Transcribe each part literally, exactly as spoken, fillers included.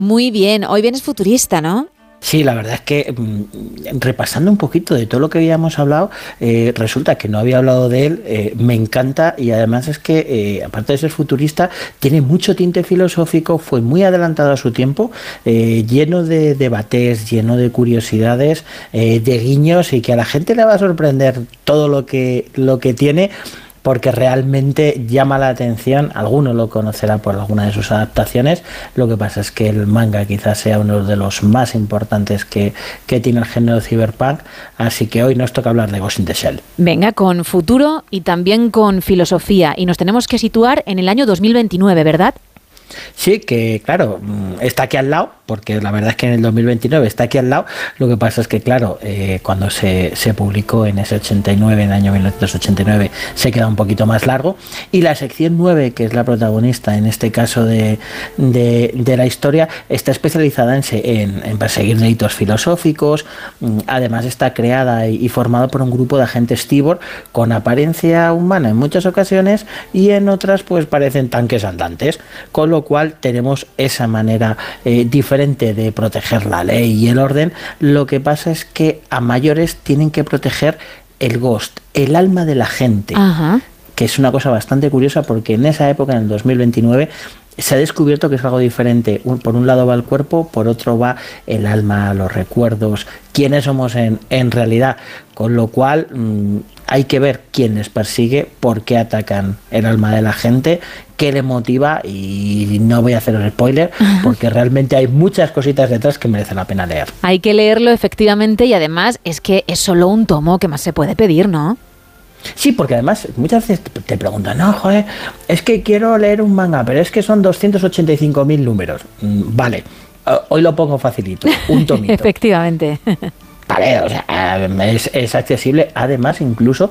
Muy bien, hoy vienes futurista, ¿no? Sí, la verdad es que mmm, repasando un poquito de todo lo que habíamos hablado, eh, resulta que no había hablado de él, eh, me encanta y además es que, eh, aparte de ser futurista, tiene mucho tinte filosófico, fue muy adelantado a su tiempo, eh, lleno de debates, lleno de curiosidades, eh, de guiños y que a la gente le va a sorprender todo lo que, lo que tiene, porque realmente llama la atención. Alguno lo conocerá por alguna de sus adaptaciones, lo que pasa es que el manga quizás sea uno de los más importantes que, que tiene el género cyberpunk, así que hoy nos toca hablar de Ghost in the Shell. Venga, con futuro y también con filosofía, y nos tenemos que situar en el año dos mil veintinueve, ¿verdad? Sí, que claro, está aquí al lado, porque la verdad es que en el dos mil veintinueve está aquí al lado. Lo que pasa es que, claro, eh, cuando se, se publicó en ese ochenta y nueve, en el año mil novecientos ochenta y nueve, se queda un poquito más largo. Y la sección nueve, que es la protagonista en este caso de, de, de la historia, está especializada en, en, en perseguir delitos filosóficos. Además está creada y, y formada por un grupo de agentes Tibor con apariencia humana en muchas ocasiones y en otras pues parecen tanques andantes, con lo cual tenemos esa manera eh, diferente de proteger la ley y el orden. Lo que pasa es que a mayores tienen que proteger el ghost, el alma de la gente. Ajá. Que es una cosa bastante curiosa porque en esa época, en el dos mil veintinueve, se ha descubierto que es algo diferente. Por un lado va el cuerpo, por otro va el alma, los recuerdos, quiénes somos en, en realidad, con lo cual mmm, hay que ver quién les persigue, por qué atacan el alma de la gente, qué le motiva, y no voy a hacer el spoiler porque realmente hay muchas cositas detrás que merece la pena leer. Hay que leerlo efectivamente, y además es que es solo un tomo, que más se puede pedir, ¿no? Sí, porque además muchas veces te preguntan, no, joder, es que quiero leer un manga, pero es que son doscientos ochenta y cinco mil números. Mm, vale, hoy lo pongo facilito, un tomito. Efectivamente. Vale, o sea, es, es accesible. Además, incluso,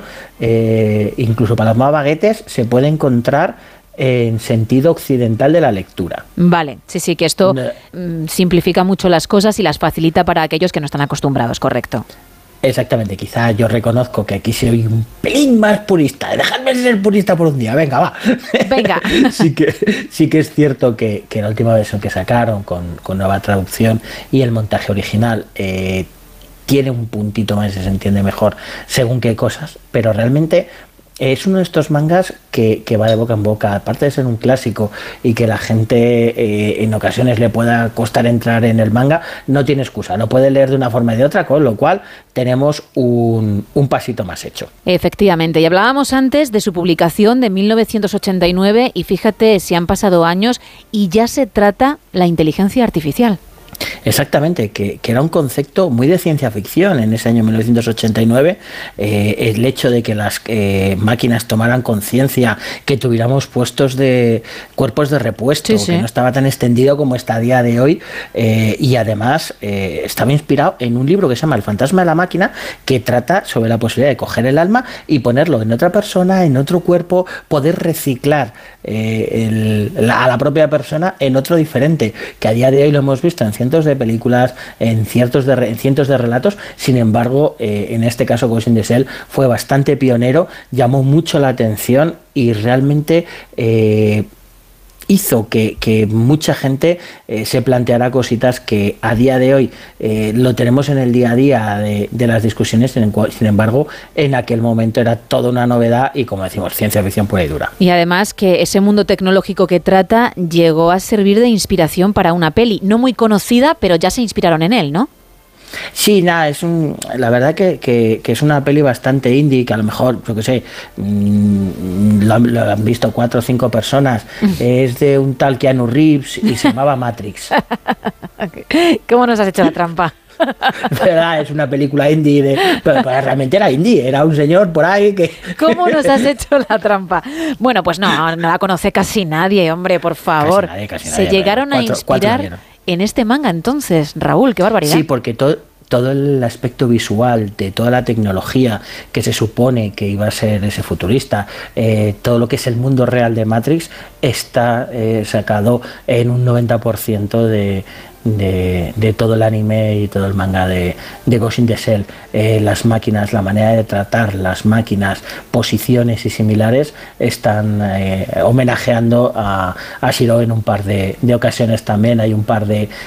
eh, incluso para los más baguetes se puede encontrar en sentido occidental de la lectura. Vale, sí, sí, que esto no. simplifica mucho las cosas y las facilita para aquellos que no están acostumbrados, correcto. Exactamente, quizá yo reconozco que aquí soy un pelín más purista. Dejadme ser purista por un día, venga, va. Venga. sí, que, sí que es cierto que, que la última versión que sacaron con, con nueva traducción y el montaje original eh, tiene un puntito más y se entiende mejor según qué cosas, pero realmente es uno de estos mangas que, que va de boca en boca. Aparte de ser un clásico y que la gente eh, en ocasiones le pueda costar entrar en el manga, no tiene excusa, lo puede leer de una forma y de otra, con lo cual tenemos un, un pasito más hecho. Efectivamente, y hablábamos antes de su publicación de mil novecientos ochenta y nueve, y fíjate si han pasado años y ya se trata la inteligencia artificial. Exactamente, que, que era un concepto muy de ciencia ficción en ese año mil novecientos ochenta y nueve, eh, el hecho de que las eh, máquinas tomaran conciencia, que tuviéramos puestos de cuerpos de repuesto, sí, sí. que no estaba tan extendido como está a día de hoy, eh, y además eh, estaba inspirado en un libro que se llama El fantasma de la máquina, que trata sobre la posibilidad de coger el alma y ponerlo en otra persona, en otro cuerpo, poder reciclar eh, el, la, a la propia persona en otro diferente, que a día de hoy lo hemos visto en cientos de películas, en, ciertos de, en cientos de relatos. Sin embargo, eh, en este caso Ghost in the Shell fue bastante pionero, llamó mucho la atención y realmente eh, hizo que, que mucha gente eh, se planteara cositas que a día de hoy eh, lo tenemos en el día a día de, de las discusiones. Sin, sin embargo, en aquel momento era toda una novedad y, como decimos, ciencia ficción pura y dura. Y además que ese mundo tecnológico que trata llegó a servir de inspiración para una peli no muy conocida, pero ya se inspiraron en él, ¿no? Sí, nada, es un, la verdad que, que, que es una peli bastante indie, que a lo mejor, yo qué sé, mmm, lo, lo han visto cuatro o cinco personas. Es de un tal Keanu Reeves y se llamaba Matrix. ¿Cómo nos has hecho la trampa? ¿Verdad? Es una película indie, de, pero, pero realmente era indie, era un señor por ahí que... ¿Cómo nos has hecho la trampa? Bueno, pues no, no la conoce casi nadie, hombre, por favor. Casi nadie, casi Se nadie, llegaron cuatro, a inspirar cuatro en este manga entonces, Raúl, qué barbaridad. Sí, porque todo... todo el aspecto visual de toda la tecnología que se supone que iba a ser ese futurista, eh, todo lo que es el mundo real de Matrix está eh, sacado en un noventa por ciento de, de, de todo el anime y todo el manga de, de Ghost in the Shell. Eh, las máquinas, la manera de tratar las máquinas, posiciones y similares están eh, homenajeando a, a Shiro en un par de, de ocasiones también. Hay un par de,